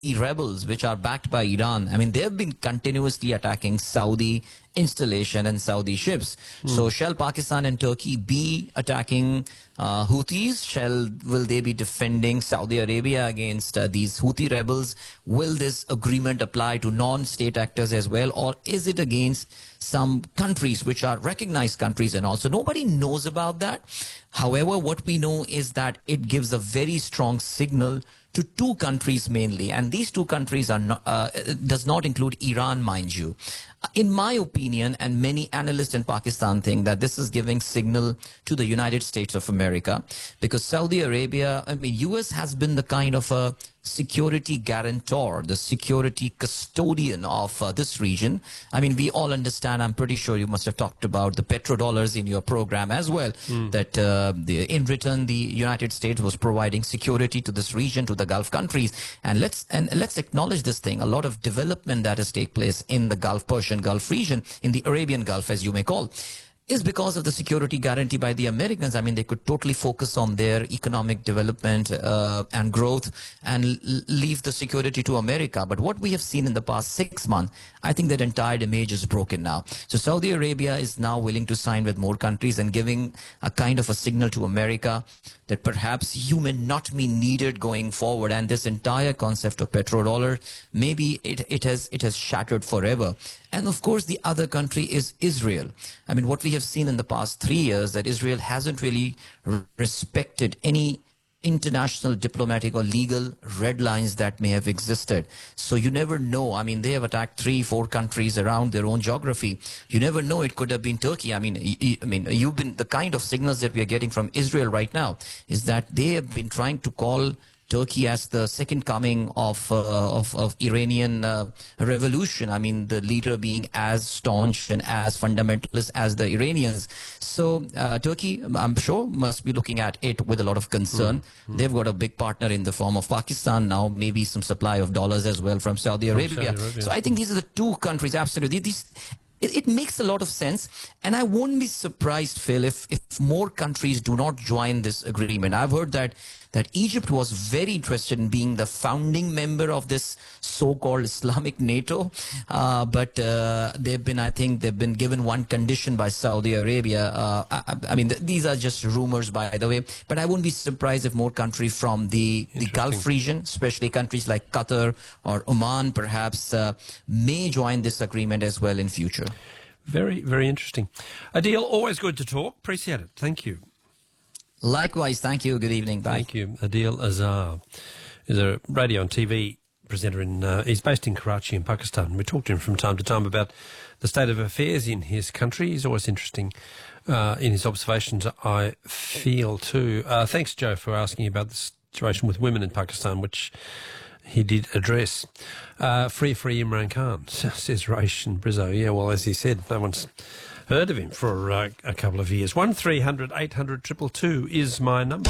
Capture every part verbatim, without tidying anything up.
rebels, which are backed by Iran, I mean, they've been continuously attacking Saudi installation and Saudi ships. Mm. So shall Pakistan and Turkey be attacking uh, Houthis? Shall will they be defending Saudi Arabia against uh, these Houthi rebels? Will this agreement apply to non-state actors as well, or is it against some countries which are recognized countries and also nobody knows about that? However, what we know is that it gives a very strong signal to two countries mainly, and these two countries are not, uh, does not include Iran, mind you. In my opinion, and many analysts in Pakistan think that this is giving signal to the United States of America, because Saudi Arabia, I mean, U S has been the kind of a security guarantor, the security custodian of uh, this region. I mean, we all understand, I'm pretty sure you must have talked about the petrodollars in your program as well, mm. that uh, the, in return, the United States was providing security to this region, to the Gulf countries. And let's, and let's acknowledge this thing. A lot of development that has taken place in the Gulf, Persian Gulf region, in the Arabian Gulf, as you may call, is because of the security guarantee by the Americans. I mean, they could totally focus on their economic development uh, and growth and l- leave the security to America. But what we have seen in the past six months, I think that entire image is broken now. So Saudi Arabia is now willing to sign with more countries and giving a kind of a signal to America that perhaps you may not be needed going forward. And this entire concept of petrodollar, maybe it, it has it has shattered forever. And of course, the other country is Israel. I mean, what we have seen in the past three years, that Israel hasn't really r- respected any international diplomatic or legal red lines that may have existed. So you never know. I mean, they have attacked three, four countries around their own geography. You never know. It could have been Turkey. I mean, y- I mean, you've been, the kind of signals that we are getting from Israel right now is that they have been trying to call Turkey as the second coming of uh, of, of Iranian uh, revolution. I mean, the leader being as staunch and as fundamentalist as the Iranians. So uh, Turkey, I'm sure, must be looking at it with a lot of concern. Mm-hmm. They've got a big partner in the form of Pakistan now, maybe some supply of dollars as well from Saudi Arabia. Saudi Arabia. So I think these are the two countries, absolutely. These, it, it makes a lot of sense. And I won't be surprised, Phil, if, if more countries do not join this agreement. I've heard that that Egypt was very interested in being the founding member of this so-called Islamic NATO. Uh, but uh, they've been, I think, they've been given one condition by Saudi Arabia. Uh, I, I mean, th- these are just rumors, by the way. But I wouldn't be surprised if more countries from the, the Gulf region, especially countries like Qatar or Oman, perhaps, uh, may join this agreement as well in future. Very, very interesting. Adil, always good to talk. Appreciate it. Thank you. Likewise, thank you. Good evening. Bye. Thank you. Adil Azhar is a radio and T V presenter in, uh, he's based in Karachi in Pakistan. We talk to him from time to time about the state of affairs in his country. He's always interesting uh, in his observations, I feel, too. Uh, thanks, Joe, for asking about the situation with women in Pakistan, which he did address. Uh, free, free Imran Khan, says Raish Brizzo. Yeah, well, as he said, no one's heard of him for uh, a couple of years. one three hundred eight hundred two two two is my number.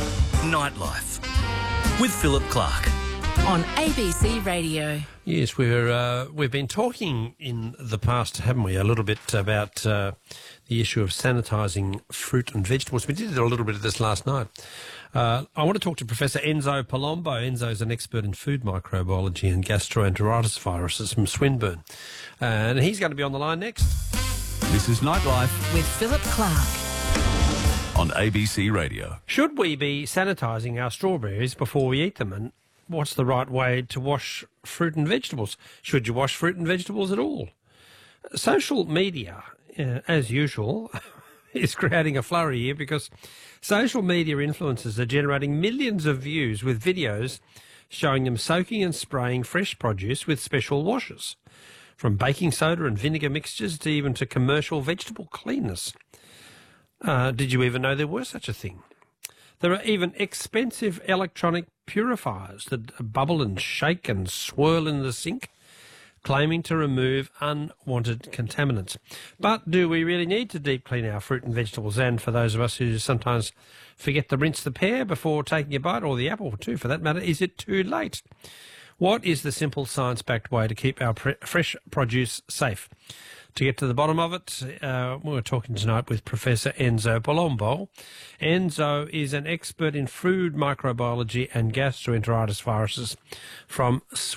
Nightlife with Philip Clark on A B C Radio. Yes, we're uh, we've been talking in the past, haven't we, a little bit about uh, the issue of sanitising fruit and vegetables. We did a little bit of this last night. Uh, I want to talk to Professor Enzo Palombo. Enzo is an expert in food microbiology and gastroenteritis viruses from Swinburne, and he's going to be on the line next. This is Nightlife with Philip Clark on A B C Radio. Should we be sanitising our strawberries before we eat them? And what's the right way to wash fruit and vegetables? Should you wash fruit and vegetables at all? Social media, uh, as usual, is creating a flurry here because social media influencers are generating millions of views with videos showing them soaking and spraying fresh produce with special washes, from baking soda and vinegar mixtures to even to commercial vegetable cleaners. Uh, did you even know there were such a thing? There are even expensive electronic purifiers that bubble and shake and swirl in the sink, claiming to remove unwanted contaminants. But do we really need to deep clean our fruit and vegetables? And for those of us who sometimes forget to rinse the pear before taking a bite, or the apple too for that matter, is it too late? What is the simple science-backed way to keep our pre- fresh produce safe? To get to the bottom of it, uh, we're talking tonight with Professor Enzo Palombo. Enzo is an expert in food microbiology and gastroenteritis viruses from